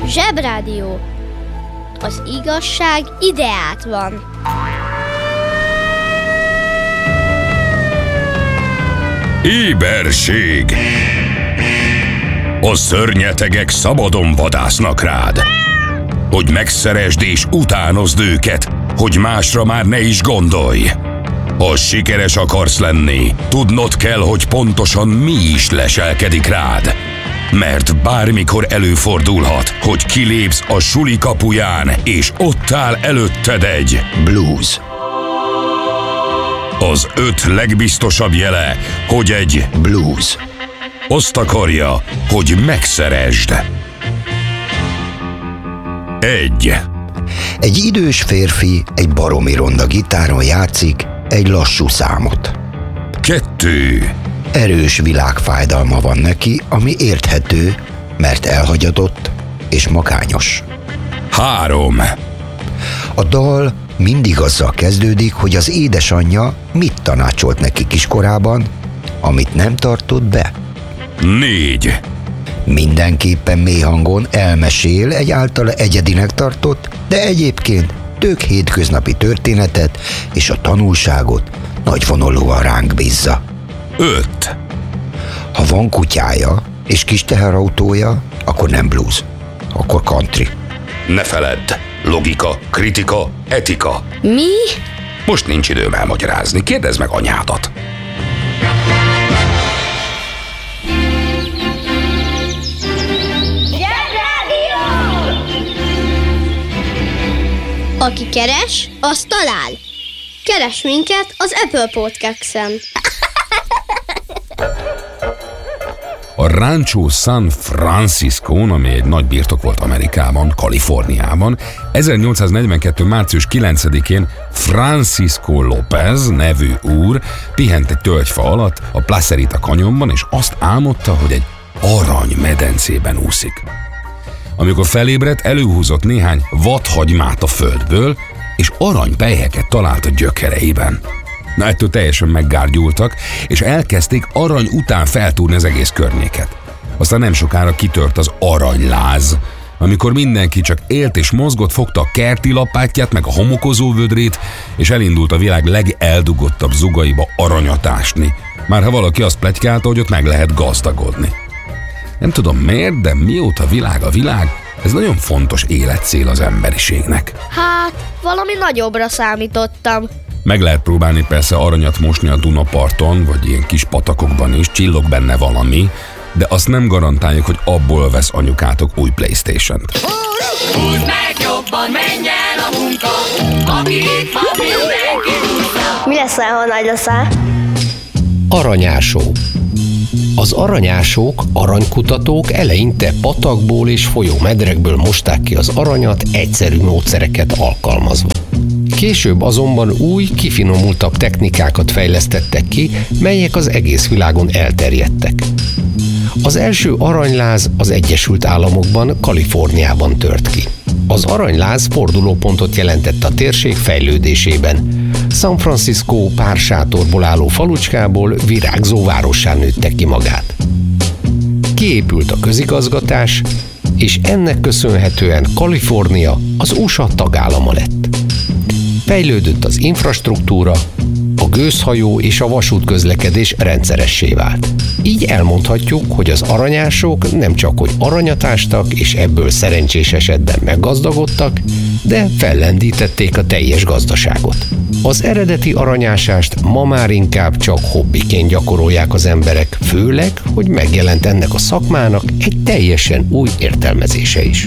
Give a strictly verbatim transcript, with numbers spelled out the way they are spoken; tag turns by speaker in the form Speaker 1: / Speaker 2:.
Speaker 1: Zsebrádió. Az igazság ideát van.
Speaker 2: Éberség! A szörnyetegek szabadon vadásznak rád, hogy megszeresd és utánozd őket, hogy másra már ne is gondolj. Ha sikeres akarsz lenni, tudnod kell, hogy pontosan mi is leselkedik rád. Mert bármikor előfordulhat, hogy kilépsz a suli kapuján, és ott áll előtted egy
Speaker 3: blues.
Speaker 2: Az öt legbiztosabb jele, hogy egy
Speaker 3: blues
Speaker 2: azt akarja, hogy megszeresd. Egy.
Speaker 3: Egy idős férfi egy baromi ronda gitáron játszik egy lassú számot.
Speaker 2: Kettő.
Speaker 3: Erős világfájdalma van neki, ami érthető, mert elhagyatott és magányos.
Speaker 2: Három.
Speaker 3: A dal mindig azzal kezdődik, hogy az édesanyja mit tanácsolt neki kiskorában, amit nem tartott be.
Speaker 2: Négy.
Speaker 3: Mindenképpen mély hangon elmesél egy általa egyedinek tartott, de egyébként tök hétköznapi történetet, és a tanulságot nagyvonalúan ránk bízza.
Speaker 2: Öt.
Speaker 3: Ha van kutyája és kis teherautója, akkor nem blues, akkor country.
Speaker 2: Ne feledd, logika, kritika, etika.
Speaker 1: Mi?
Speaker 2: Most nincs időm elmagyarázni, kérdezd meg anyádat.
Speaker 1: Aki keres, az talál. Keres minket az Apple Podcast-en.
Speaker 4: A Rancho San Franciscón, ami egy nagy birtok volt Amerikában, Kaliforniában, ezernyolcszáznegyvenkettő. március kilencedikén Francisco López nevű úr pihent egy tölgyfa alatt a Placerita kanyonban, és azt álmodta, hogy egy arany medencében úszik. Amikor felébredt, előhúzott néhány vadhagymát a földből, és aranypelyheket talált a gyökereiben. Na, ettől teljesen meggárgyultak, és elkezdték arany után feltúrni az egész környéket. Aztán nem sokára kitört az aranyláz. Amikor mindenki csak élt és mozgott, fogta a kerti lapátját, meg a homokozó vödrét, és elindult a világ legeldugottabb zugaiba aranyat ásni. Már ha valaki azt pletykálta, hogy ott meg lehet gazdagodni. Nem tudom miért, de mióta világ a világ, ez nagyon fontos életcél az emberiségnek.
Speaker 1: Hát, valami nagyobbra számítottam.
Speaker 4: Meg lehet próbálni persze aranyat mosni a Dunaparton, vagy ilyen kis patakokban is, csillog benne valami, de azt nem garantáljuk, hogy abból vesz anyukátok új PlayStation-t.
Speaker 5: Húzd meg jobban, menj el a munka, aki itt van, mindenki húzza.
Speaker 1: Mi leszel, ha nagy leszel?
Speaker 6: Aranyásó. Az aranyásók, aranykutatók eleinte patakból és folyómedrekből mosták ki az aranyat egyszerű módszereket alkalmazva. Később azonban új, kifinomultabb technikákat fejlesztettek ki, melyek az egész világon elterjedtek. Az első aranyláz az Egyesült Államokban, Kaliforniában tört ki. Az aranyláz fordulópontot jelentett a térség fejlődésében. San Francisco pár sátorból álló falucskából virágzó várossá nőtte ki magát. Kiépült a közigazgatás, és ennek köszönhetően Kalifornia az u es á tagállama lett. Fejlődött az infrastruktúra, a gőzhajó és a vasútközlekedés rendszeressé vált. Így elmondhatjuk, hogy az aranyások nem csak hogy aranyat ástak, és ebből szerencsés esetben meggazdagodtak, de fellendítették a teljes gazdaságot. Az eredeti aranyásást ma már inkább csak hobbiként gyakorolják az emberek, főleg, hogy megjelent ennek a szakmának egy teljesen új értelmezése is.